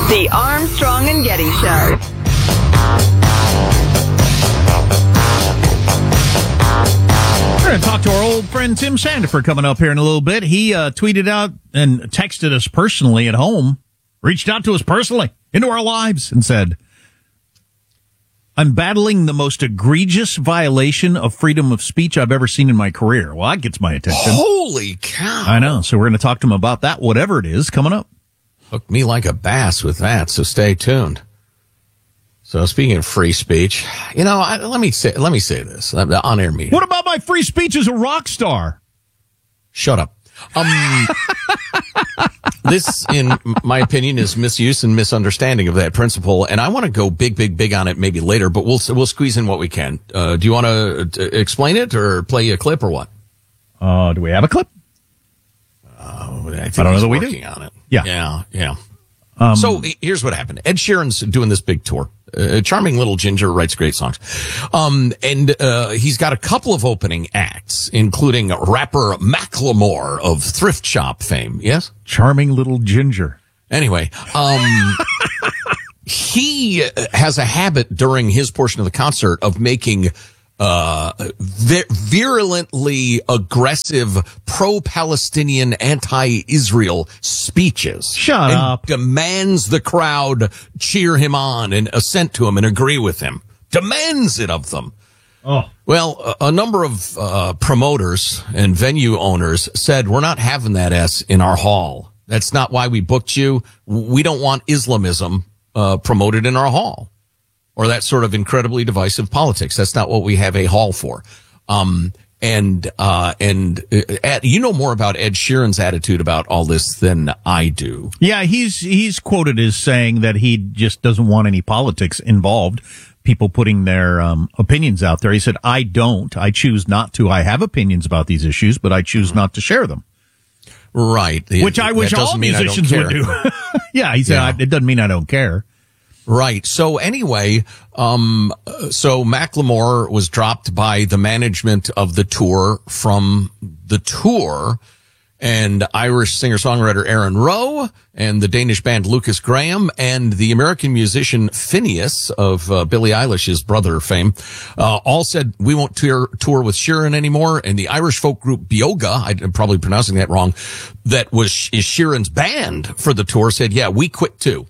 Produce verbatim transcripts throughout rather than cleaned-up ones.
The Armstrong and Getty Show. We're going to talk to our old friend Tim Sandefur coming up here in a little bit. He uh, tweeted out and texted us personally at home, reached out to us personally into our lives and said, I'm battling the most egregious violation of freedom of speech I've ever seen in my career. Well, that gets my attention. Holy cow. I know. So we're going to talk to him about that, whatever it is, coming up. Hooked me like a bass with that, so stay tuned. So speaking of free speech, you know, I, let me say let me say this on air meeting. What about my free speech as a rock star? Shut up. Um, this, in my opinion, is misuse and misunderstanding of that principle, and I want to go big, big, big on it maybe later, but we'll we'll squeeze in what we can. Uh, do you want to explain it or play a clip or what? Uh, do we have a clip? Uh, I, think I don't know he's that we working do. on it. Yeah, yeah, yeah. Um, so here's what happened. Ed Sheeran's doing this big tour. Uh, charming little ginger, writes great songs. Um, and, uh, he's got a couple of opening acts, including rapper Macklemore of Thrift Shop fame. Yes? Charming little ginger. Anyway, um, he has a habit during his portion of the concert of making uh vir- virulently aggressive pro-Palestinian, anti-Israel speeches. Shut and up. Demands the crowd cheer him on and assent to him and agree with him. Demands it of them. Oh. Well, a, a number of uh promoters and venue owners said, we're not having that S in our hall. That's not why we booked you. We don't want Islamism uh promoted in our hall. Or that sort of incredibly divisive politics. That's not what we have a hall for. Um, and, uh, and, uh, Ed, you know more about Ed Sheeran's attitude about all this than I do. Yeah, he's, he's quoted as saying that he just doesn't want any politics involved. People putting their, um, opinions out there. He said, I don't. I choose not to. I have opinions about these issues, but I choose not to share them. Right. Which I wish all musicians would do. Yeah, he said, Yeah. I, it doesn't mean I don't care. Right. So anyway, um, so Macklemore was dropped by the management of the tour from the tour, and Irish singer-songwriter Aaron Rowe and the Danish band Lucas Graham and the American musician Phineas of uh, Billie Eilish's brother fame, uh, all said, we won't tour, tour with Sheeran anymore. And the Irish folk group Bioga, I'm probably pronouncing that wrong, that was is Sheeran's band for the tour, said, yeah, we quit too.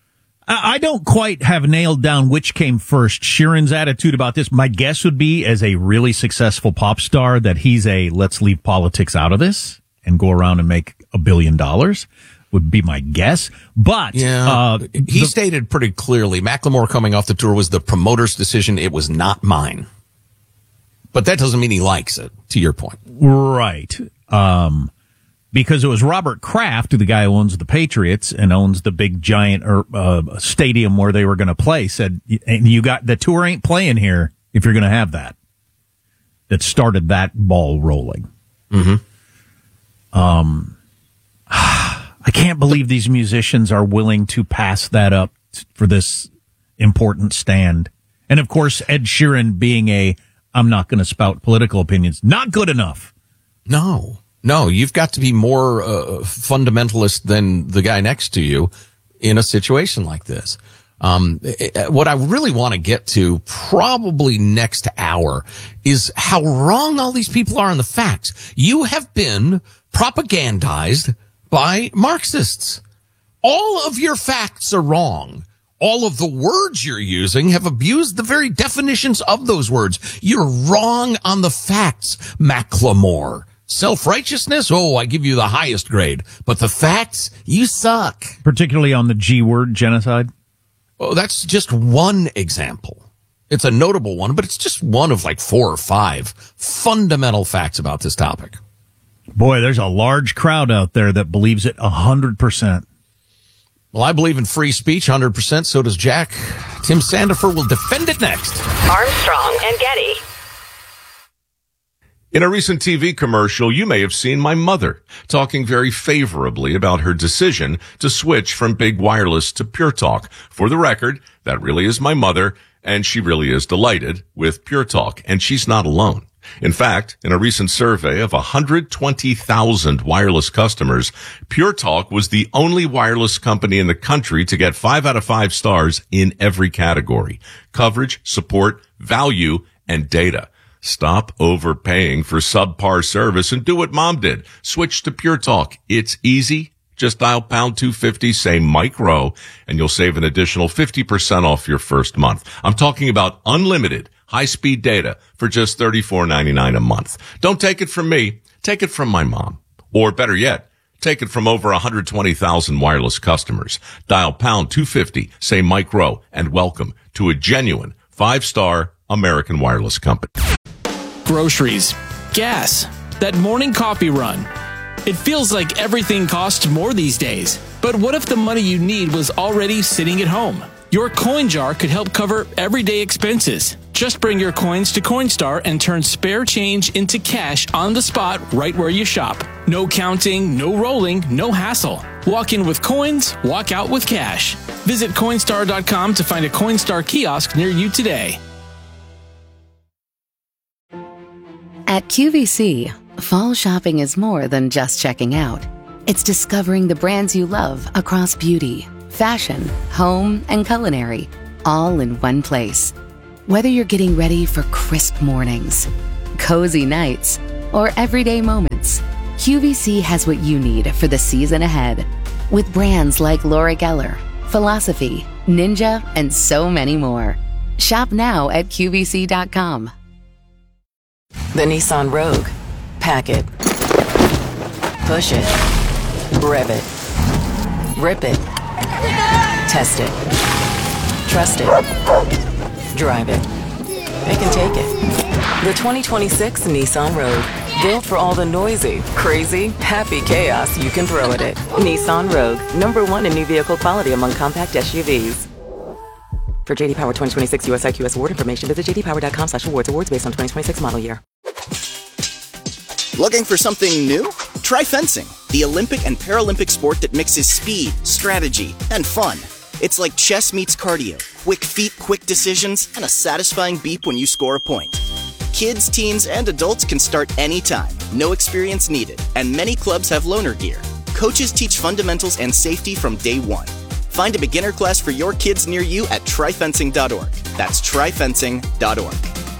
I don't quite have nailed down which came first. Sheeran's attitude about this. My guess would be, as a really successful pop star, that he's a let's leave politics out of this and go around and make a billion dollars would be my guess. But yeah, uh, he the, stated pretty clearly, Macklemore coming off the tour was the promoter's decision. It was not mine. But that doesn't mean he likes it, to your point. Right. Um, because it was Robert Kraft, the guy who owns the Patriots and owns the big giant or uh, stadium where they were going to play, said, and you got the tour ain't playing here if you're going to have that. That started that ball rolling. Mm-hmm. Um, I can't believe these musicians are willing to pass that up for this important stand. And of course, Ed Sheeran being a, I'm not going to spout political opinions, not good enough. No. No, you've got to be more uh, fundamentalist than the guy next to you in a situation like this. Um, what I really want to get to probably next hour is how wrong all these people are on the facts. You have been propagandized by Marxists. All of your facts are wrong. All of the words you're using have abused the very definitions of those words. You're wrong on the facts, Macklemore. Self-righteousness? Oh, I give you the highest grade. But the facts? You suck. Particularly on the G word, genocide? Oh, that's just one example. It's a notable one, but it's just one of like four or five fundamental facts about this topic. Boy, there's a large crowd out there that believes it one hundred percent. Well, I believe in free speech one hundred percent. So does Jack. Tim Sandefur will defend it next. Armstrong and Getty. In a recent T V commercial, you may have seen my mother talking very favorably about her decision to switch from big wireless to Pure Talk. For the record, that really is my mother, and she really is delighted with Pure Talk, and she's not alone. In fact, in a recent survey of one hundred twenty thousand wireless customers, Pure Talk was the only wireless company in the country to get five out of five stars in every category: coverage, support, value, and data. Stop overpaying for subpar service and do what Mom did. Switch to Pure Talk. It's easy. Just dial pound two fifty, say Mike Rowe, and you'll save an additional fifty percent off your first month. I'm talking about unlimited high-speed data for just thirty-four ninety-nine a month. Don't take it from me. Take it from my mom. Or better yet, take it from over one hundred twenty thousand wireless customers. Dial pound two fifty, say Mike Rowe, and welcome to a genuine five-star American wireless company. Groceries, gas, that morning coffee run. It feels like everything costs more these days. But what if the money you need was already sitting at home? Your coin jar could help cover everyday expenses. Just bring your coins to Coinstar and turn spare change into cash on the spot right where you shop. No counting, no rolling, no hassle. Walk in with coins, walk out with cash. Visit Coinstar dot com to find a Coinstar kiosk near you today. At Q V C, fall shopping is more than just checking out. It's discovering the brands you love across beauty, fashion, home, and culinary, all in one place. Whether you're getting ready for crisp mornings, cozy nights, or everyday moments, Q V C has what you need for the season ahead. With brands like Laura Geller, Philosophy, Ninja, and so many more. Shop now at Q V C dot com. The Nissan Rogue. Pack it. Push it. Rev it. Rip it. Test it. Trust it. Drive it. They can take it. The twenty twenty-six Nissan Rogue. Built for all the noisy, crazy, happy chaos you can throw at it. Nissan Rogue. Number one in new vehicle quality among compact S U Vs. For J D Power twenty twenty-six U S I Q S award information, visit j d power dot com slash awards. Awards based on twenty twenty-six model year. Looking for something new? Try fencing, the Olympic and Paralympic sport that mixes speed, strategy, and fun. It's like chess meets cardio, quick feet, quick decisions, and a satisfying beep when you score a point. Kids, teens, and adults can start anytime, no experience needed, and many clubs have loaner gear. Coaches teach fundamentals and safety from day one. Find a beginner class for your kids near you at try fencing dot org. That's try fencing dot org.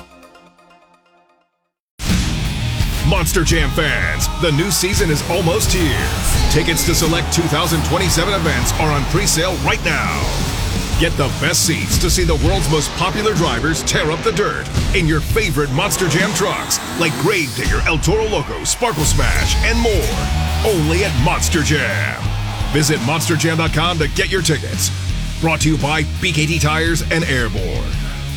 Monster Jam fans, the new season is almost here. Tickets to select two thousand twenty-seven events are on pre-sale right now. Get the best seats to see the world's most popular drivers tear up the dirt in your favorite Monster Jam trucks, like Gravedigger, El Toro Loco, Sparkle Smash, and more. Only at Monster Jam. Visit monster jam dot com to get your tickets. Brought to you by B K T Tires and Airborne.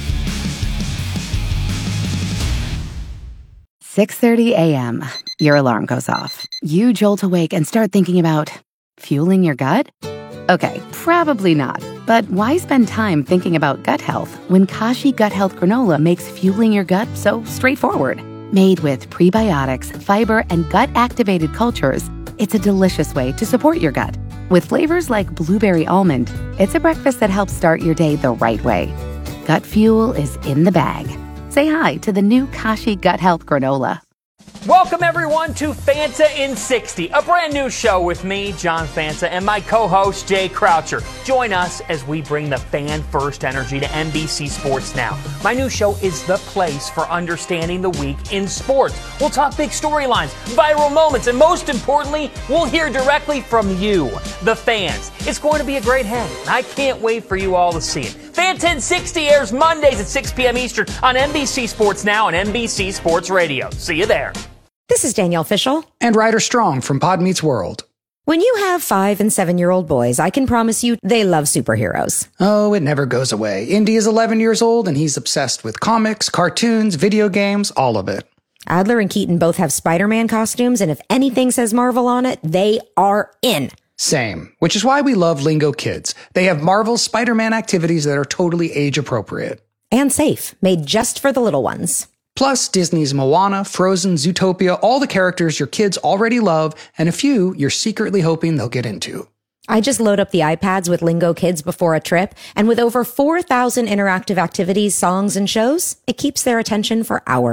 six thirty a.m. Your alarm goes off. You jolt awake and start thinking about fueling your gut? Okay, probably not. But why spend time thinking about gut health when Kashi Gut Health Granola makes fueling your gut so straightforward? Made with prebiotics, fiber, and gut-activated cultures, it's a delicious way to support your gut. With flavors like blueberry almond, it's a breakfast that helps start your day the right way. Gut fuel is in the bag. Say hi to the new Kashi Gut Health Granola. Welcome, everyone, to Fanta in sixty, a brand new show with me, John Fanta, and my co-host, Jay Croucher. Join us as we bring the fan-first energy to N B C Sports Now. My new show is the place for understanding the week in sports. We'll talk big storylines, viral moments, and most importantly, we'll hear directly from you, the fans. It's going to be a great hang, and I can't wait for you all to see it. Fanta in sixty airs Mondays at six p.m. Eastern on N B C Sports Now and N B C Sports Radio. See you there. This is Danielle Fishel. And Ryder Strong from Pod Meets World. When you have five and seven-year-old boys, I can promise you they love superheroes. Oh, it never goes away. Indy is eleven years old, and he's obsessed with comics, cartoons, video games, all of it. Adler and Keaton both have Spider-Man costumes, and if anything says Marvel on it, they are in. Same, which is why we love Lingo Kids. They have Marvel's Spider-Man activities that are totally age-appropriate. And safe, made just for the little ones. Plus, Disney's Moana, Frozen, Zootopia, all the characters your kids already love, and a few you're secretly hoping they'll get into. I just load up the iPads with Lingo Kids before a trip, and with over four thousand interactive activities, songs, and shows, it keeps their attention for hours.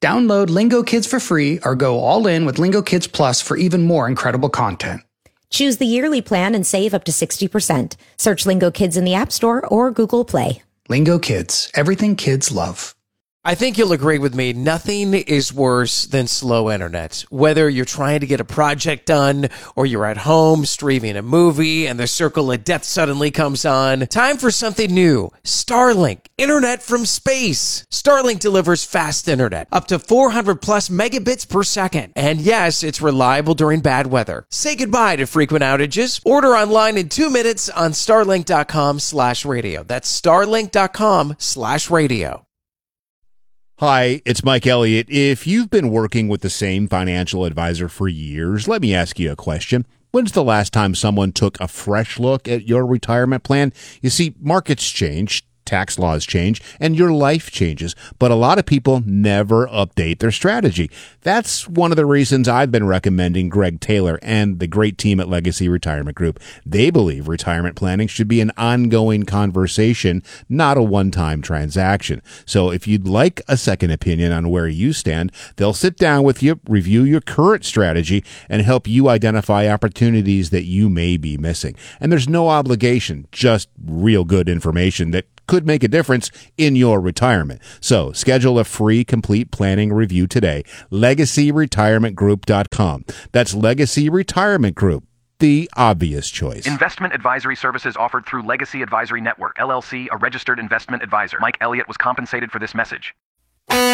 Download Lingo Kids for free or go all in with Lingo Kids Plus for even more incredible content. Choose the yearly plan and save up to sixty percent. Search Lingo Kids in the App Store or Google Play. Lingo Kids, everything kids love. I think you'll agree with me. Nothing is worse than slow internet. Whether you're trying to get a project done or you're at home streaming a movie and the circle of death suddenly comes on. Time for something new. Starlink. Internet from space. Starlink delivers fast internet. Up to four hundred plus megabits per second. And yes, it's reliable during bad weather. Say goodbye to frequent outages. Order online in two minutes on starlink.com slash radio. That's starlink.com slash radio. Hi, it's Mike Elliott. If you've been working with the same financial advisor for years, let me ask you a question. When's the last time someone took a fresh look at your retirement plan? You see, markets change, tax laws change, and your life changes, but a lot of people never update their strategy. That's one of the reasons I've been recommending Greg Taylor and the great team at Legacy Retirement Group. They believe retirement planning should be an ongoing conversation, not a one-time transaction. So if you'd like a second opinion on where you stand, they'll sit down with you, review your current strategy, and help you identify opportunities that you may be missing. And there's no obligation, just real good information that could make a difference in your retirement. So schedule a free complete planning review today. legacy retirement group dot com. That's Legacy Retirement Group, the obvious choice. Investment advisory services offered through Legacy Advisory Network, L L C, a registered investment advisor. Mike Elliott was compensated for this message.